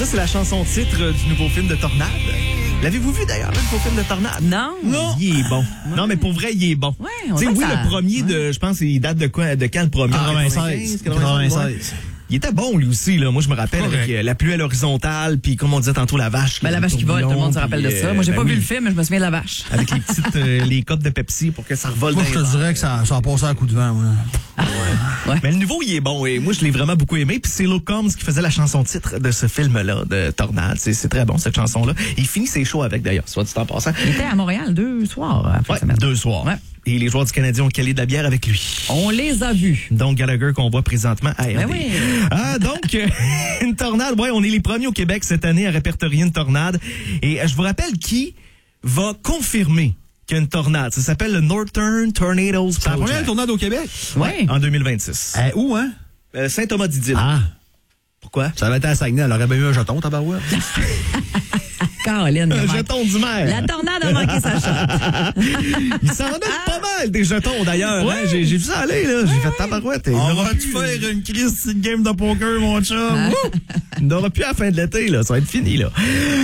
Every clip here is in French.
Ça, c'est la chanson-titre du nouveau film de Tornade. L'avez-vous vu d'ailleurs, le nouveau film de Tornade? Non. Il est bon. Ouais. Non, mais pour vrai, il est bon. Ouais, tu sais, oui, le premier de, je pense, il date de quoi? De quand le premier? 96. Il était bon, lui aussi, là. Moi, je me rappelle avec la pluie à l'horizontale, puis comme on disait tantôt, la vache. La vache qui vole, tout le monde se rappelle de ça. Moi, j'ai pas vu le film, mais je me souviens de la vache. Avec les petites, les copes de Pepsi pour que ça revole. Moi, je te dirais que ça a passé un coup de vent, ouais. Mais le nouveau, il est bon, et moi, je l'ai vraiment beaucoup aimé. Puis c'est Luke Combs qui faisait la chanson-titre de ce film-là, de Tornade. C'est très bon, cette chanson-là. Il finit ses shows avec, d'ailleurs, soit dit en passant. Il était à Montréal 2 soirs. Ouais, 2 soirs. Ouais. Et les joueurs du Canadien ont calé de la bière avec lui. On les a vus. Donc, Gallagher qu'on voit présentement à RD. Ben oui. Donc, une tornade. Ouais, on est les premiers au Québec cette année à répertorier une tornade. Et je vous rappelle qui va confirmer qu'il y a une tornade. Ça s'appelle le Northern Tornadoes Project. C'est la première tornade au Québec? Oui. En 2026. Où, hein? Saint-Thomas-d'Idylle. Ah. Pourquoi? Ça avait été à Saguenay. Elle aurait bien eu un jeton, tabarouette. Caroline. Un jeton du maire. La tornade a manqué sa chance. Il s'en donne pas mal des jetons d'ailleurs. Ouais. Hein? J'ai vu ça aller, là. J'ai fait tabarouette. On va-tu faire une crise de game de poker, mon chum? Il n'aura plus à la fin de l'été, là. Ça va être fini, là.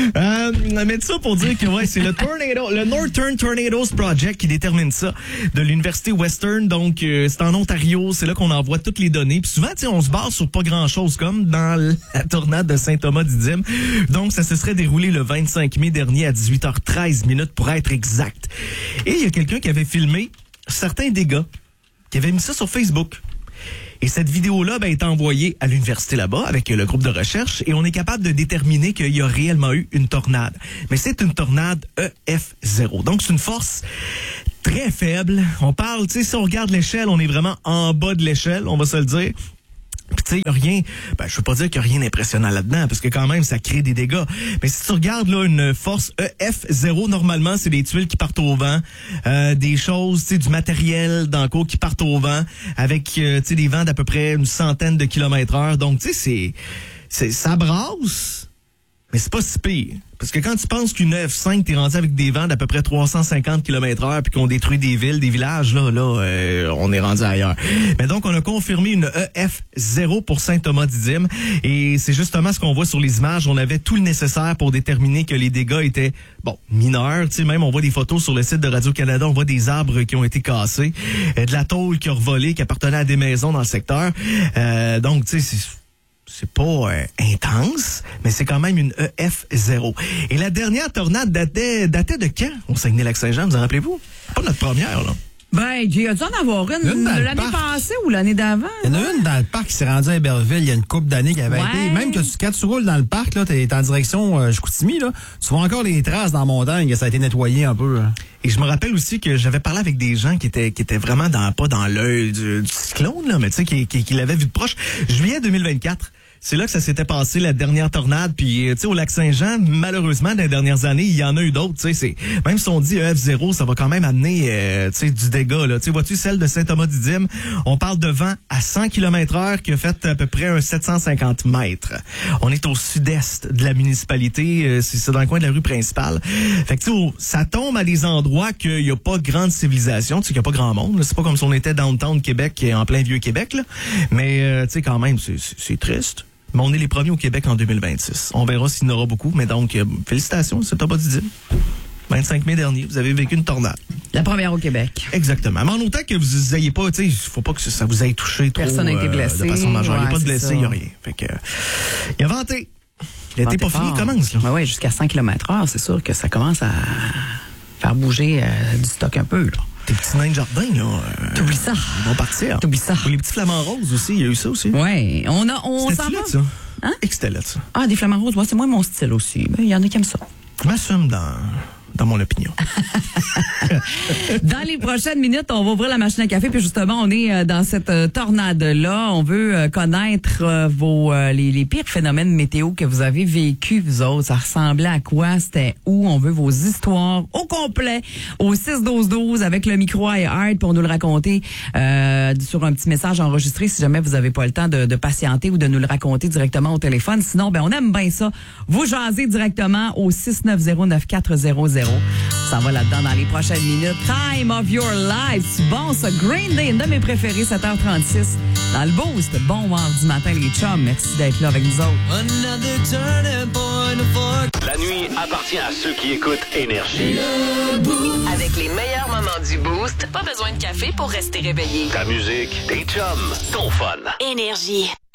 Mais ça pour dire que, ouais, c'est le Northern Tornadoes Project qui détermine ça de l'Université Western. Donc, c'est en Ontario. C'est là qu'on envoie toutes les données. Puis souvent, tu sais, on se base sur pas grand-chose, comme dans la tornade de Saint-Thomas-d'Idyme. Donc, ça se serait déroulé le 25 mai dernier à 18h13 pour être exact. Et il y a quelqu'un qui avait filmé certains dégâts, qui avait mis ça sur Facebook. Et cette vidéo-là est envoyée à l'université là-bas avec le groupe de recherche et on est capable de déterminer qu'il y a réellement eu une tornade. Mais c'est une tornade EF0. Donc, c'est une force très faible. On parle, tu sais, si on regarde l'échelle, on est vraiment en bas de l'échelle, on va se le dire. Puis tu sais, il y a rien, je veux pas dire qu'il y a rien d'impressionnant là-dedans, parce que quand même, ça crée des dégâts. Mais si tu regardes là une force EF0, normalement, c'est des tuiles qui partent au vent, des choses, tu sais, du matériel dans le cours qui partent au vent, avec, tu sais, des vents d'à peu près une centaine de kilomètres/heure. Donc, tu sais, ça brasse, mais c'est pas si pire. Parce que quand tu penses qu'une EF5, t'es rendu avec des vents d'à peu près 350 km/h puis qu'on détruit des villes, des villages, là, on est rendu ailleurs. Mais donc, on a confirmé une EF0 pour Saint-Thomas-d'Idyme et c'est justement ce qu'on voit sur les images. On avait tout le nécessaire pour déterminer que les dégâts étaient, mineurs. Tu sais, même, on voit des photos sur le site de Radio-Canada, on voit des arbres qui ont été cassés, de la tôle qui a revolé, qui appartenait à des maisons dans le secteur. Donc, tu sais, c'est pas intense, mais c'est quand même une EF0. Et la dernière tornade datait de quand? Au Saguenay-Lac-Saint-Jean, vous en rappelez-vous? Pas notre première, là. Il y a dû en avoir une l'année passée ou l'année d'avant. Il y en a une dans le parc qui s'est rendue à Iberville il y a une couple d'années qui avait été. Même que quand tu roules dans le parc, là, t'es en direction Chicoutimi, là, tu vois encore les traces dans la montagne, que ça a été nettoyé un peu. Et je me rappelle aussi que j'avais parlé avec des gens qui étaient vraiment pas dans l'œil du cyclone, là, mais tu sais, qui l'avaient vu de proche. Juillet 2024. C'est là que ça s'était passé, la dernière tornade. Puis, tu sais, au Lac-Saint-Jean, malheureusement, dans les dernières années, il y en a eu d'autres. Tu sais, même si on dit EF0, ça va quand même amener, tu sais, du dégât, là. Tu sais, vois-tu celle de Saint-Thomas-d'Idyme? On parle de vent à 100 km/h qui a fait à peu près un 750 mètres. On est au sud-est de la municipalité. C'est dans le coin de la rue principale. Fait que, tu sais, ça tombe à des endroits qu'il n'y a pas grande civilisation. Tu sais, qu'il n'y a pas grand monde. C'est pas comme si on était downtown Québec, en plein vieux Québec, là. Mais, tu sais, quand même, c'est triste. Mais on est les premiers au Québec en 2026. On verra s'il y en aura beaucoup, mais donc, félicitations, c'est Thomas-d'Idyme. 25 mai dernier, vous avez vécu une tornade. La première au Québec. Exactement. Mais en autant que vous ayez pas, tu sais, il faut pas que ça vous ait touché trop. Personne n'a été blessé. De façon majeure. Il n'y a pas de blessé, il n'y a rien. Fait que, il a vanté. L'été pas fini, il commence, là. Oui, jusqu'à 100 km/h, c'est sûr que ça commence à faire bouger du stock un peu, là. Tes petits nains de jardin, là. T'oublies ça. Ils vont partir. T'oublies ça. Et les petits flamants roses aussi, il y a eu ça aussi. Oui. On s'en va. Ça? Hein? Et que c'était là, ça. Ah, des flamants roses, c'est moi mon style aussi. Il y en a qui aiment ça. Je m'assume dans mon opinion. Dans les prochaines minutes, on va ouvrir la machine à café, puis justement, on est dans cette tornade-là. On veut connaître les pires phénomènes météo que vous avez vécu, vous autres. Ça ressemblait à quoi? C'était où? On veut vos histoires au complet au 6-12-12 avec le micro iHeart pour nous le raconter sur un petit message enregistré si jamais vous n'avez pas le temps de patienter ou de nous le raconter directement au téléphone. Sinon, on aime bien ça. Vous jasez directement au 690-9400. numéro. Ça va là-dedans dans les prochaines minutes. Time of Your Life. C'est bon, ça. Green Day, une de mes préférés, 7h36. Dans le Boost. Bon mardi matin, les chums. Merci d'être là avec nous autres. La nuit appartient à ceux qui écoutent Énergie. Avec les meilleurs moments du Boost, pas besoin de café pour rester réveillé. Ta musique, tes chums, ton fun. Énergie.